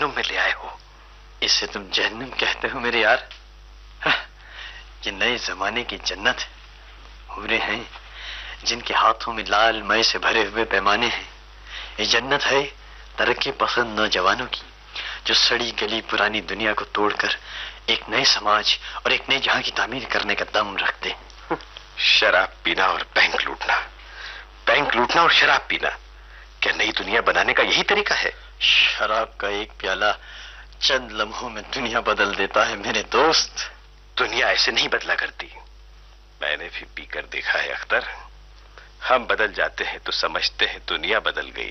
जहन्नुम में ले आए हो। इसे तुम जहन्नुम कहते हो मेरे यार? ये नए जमाने की जन्नत है। हूरें हैं जिनके हाथों में लाल मय से भरे हुए पैमाने हैं। ये जन्नत है तरक्की पसंद नौजवानों की, जो सड़ी गली पुरानी दुनिया को तोड़कर एक नए समाज और एक नए जहां की तामीर करने का दम रखते हैं। शराब पीना और बैंक लूटना, बैंक लूटना और शराब पीना, क्या नई दुनिया बनाने का यही तरीका है? शराब का एक प्याला चंद लम्हों में दुनिया बदल देता है मेरे दोस्त। दुनिया ऐसे नहीं बदला करती। मैंने भी पीकर देखा है अख्तर। हम बदल जाते हैं तो समझते हैं दुनिया बदल गई।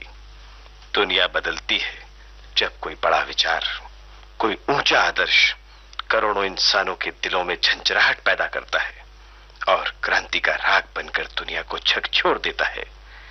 दुनिया बदलती है जब कोई बड़ा विचार, कोई ऊंचा आदर्श करोड़ों इंसानों के दिलों में झंझराहट पैदा करता है और क्रांति का राग बनकर दुनिया को झकझोर देता है।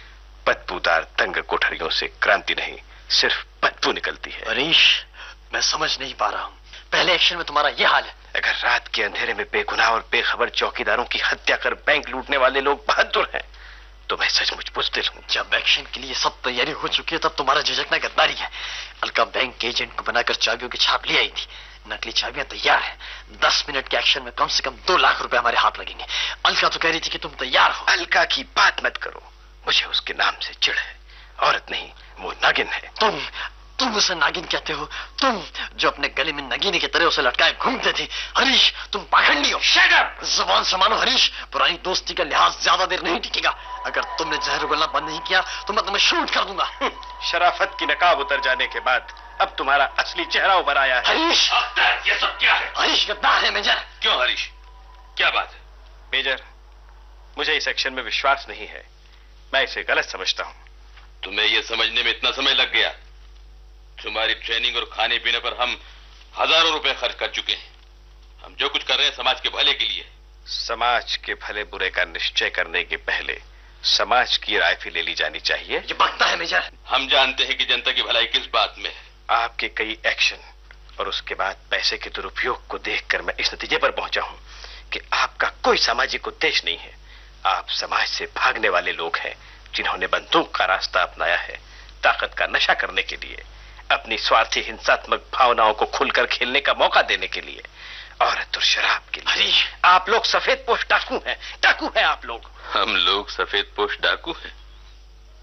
बदबूदार तंग कोठरियों से क्रांति नहीं, सिर्फ बदबू निकलती है। हरीश, मैं समझ नहीं पा रहा हूं, पहले एक्शन में तुम्हारा यह हाल है। अगर रात के अंधेरे में बेगुनाह और बेखबर चौकीदारों की हत्या कर बैंक लूटने वाले लोग बहादुर हैं, तो मैं सचमुच बुज़दिल हूं। जब एक्शन के लिए सब तैयारी हो चुकी है तब तुम्हारा झिझकना गद्दारी है। अलका बैंक के एजेंट को बनाकर चाबियों की छाप ले आई थी। नकली चाबियां तैयार है। 10 मिनट के एक्शन में कम से कम 2 लाख रुपए हमारे हाथ लगेंगे। अलका तो कह रही थी कि तुम तैयार हो। अलका की बात मत करो, मुझे उसके नाम से चिढ़ है। औरत नहीं, वो नागिन है। तुम उसे नागिन कहते हो? तुम जो अपने गले में नगीने की तरह उसे लटकाए घूमते थे। हरीश, तुम पाखंडी हो। Shut up! जुबान संभालो हरीश, पुरानी दोस्ती का लिहाज ज्यादा देर नहीं टिकेगा। अगर तुमने जहर उगलना बंद नहीं किया तो मैं तुम्हें शूट कर दूंगा। शराफत की नकाब उतर जाने के बाद अब तुम्हारा असली चेहरा उभर आया है। हरीश, ये सब क्या है? हरीश गद्दार है मेजर। क्यों हरीश, क्या बात है? मेजर, मुझे इस एक्शन में विश्वास नहीं है। मैं इसे गलत समझता हूँ। तुम्हें यह समझने में इतना समय लग गया? तुम्हारी ट्रेनिंग और खाने पीने पर हम हजारों रुपए खर्च कर चुके हैं। हम जो कुछ कर रहे हैं समाज के भले के लिए। समाज के भले बुरे का निश्चय करने के पहले समाज की राय भी ले ली जानी चाहिए। ये बकता है मेजर। हम जानते हैं कि जनता की भलाई किस बात में है। आपके कई एक्शन और उसके बाद पैसे के दुरुपयोग को देखकर मैं इस नतीजे पर पहुंचा हूं कि आपका कोई सामाजिक उद्देश्य नहीं है। आप समाज से भागने वाले लोग हैं जिन्होंने बंदूक का रास्ता अपनाया है ताकत का नशा करने के लिए, अपनी स्वार्थी हिंसात्मक भावनाओं को खुलकर खेलने का मौका देने के लिए, औरत और शराब के लिए। आप लोग सफेद पोश डाकू हैं। डाकू हैं आप लोग। हम लोग सफेद पोश डाकू हैं?